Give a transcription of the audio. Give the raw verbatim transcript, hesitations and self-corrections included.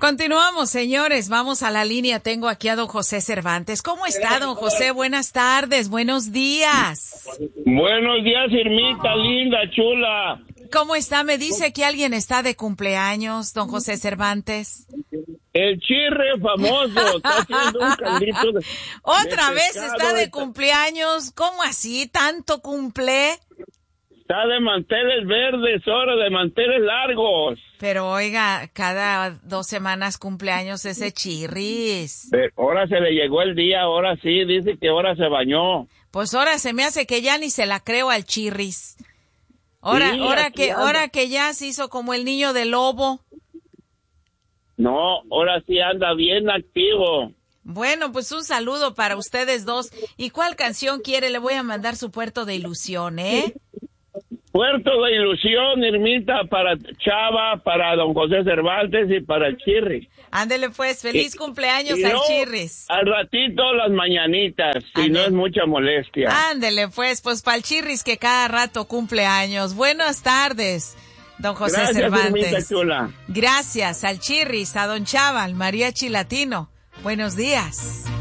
Continuamos, señores. Vamos a la línea. Tengo aquí a don José Cervantes. ¿Cómo está, don José? Buenas tardes, buenos días. Buenos días, Irmita, linda, chula. ¿Cómo está? Me dice que alguien está de cumpleaños, don José Cervantes. El chirre famoso está haciendo un caldito de, Otra de vez pescado, está de está, cumpleaños. ¿Cómo así? ¿Tanto cumple? está de manteles verdes, ahora de manteles largos. Pero oiga, cada dos semanas cumpleaños ese chirris. De, ahora se le llegó el día, ahora sí, dice que ahora se bañó. Pues ahora se me hace que ya ni se la creo al chirris. Ahora, Sí, ahora aquí que, anda. ahora que ya se hizo como el niño del lobo. No, ahora sí anda bien activo. Bueno, pues un saludo para ustedes dos. ¿Y cuál canción quiere? Le voy a mandar su puerto de ilusión, ¿eh? Puerto de ilusión, Irmita, para Chava, para don José Cervantes y para el chirri. Ándele pues, feliz Y- cumpleaños y al no, chirris. Al ratito las mañanitas, si Ándele. no es mucha molestia. Ándele pues, pues para el chirris que cada rato cumpleaños. Buenas tardes, don José Gracias, Cervantes. Irmita chula. Gracias al chirris, a don Chava, al mariachi latino. Buenos días.